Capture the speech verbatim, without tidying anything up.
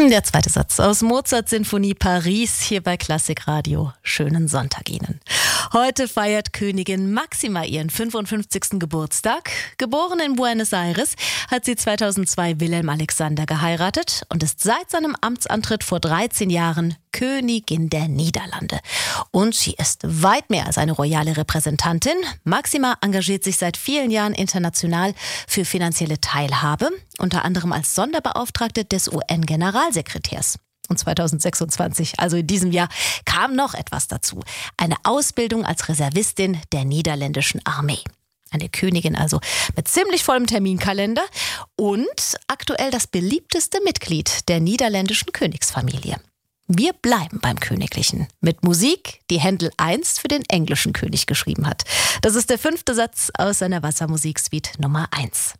Der zweite Satz aus Mozarts Sinfonie Paris hier bei Klassikradio. Schönen Sonntag Ihnen. Heute feiert Königin Máxima ihren fünfundfünfzigsten Geburtstag. Geboren in Buenos Aires hat sie zweitausendzwei Wilhelm Alexander geheiratet und ist seit seinem Amtsantritt vor dreizehn Jahren Königin der Niederlande. Und sie ist weit mehr als eine royale Repräsentantin. Máxima engagiert sich seit vielen Jahren international für finanzielle Teilhabe, unter anderem als Sonderbeauftragte des U N-Generalsekretärs. Und zweitausendsechsundzwanzig, also in diesem Jahr, kam noch etwas dazu. Eine Ausbildung als Reservistin der niederländischen Armee. Eine Königin also mit ziemlich vollem Terminkalender und aktuell das beliebteste Mitglied der niederländischen Königsfamilie. Wir bleiben beim Königlichen. Mit Musik, die Händel einst für den englischen König geschrieben hat. Das ist der fünfte Satz aus seiner Wassermusiksuite Nummer eins.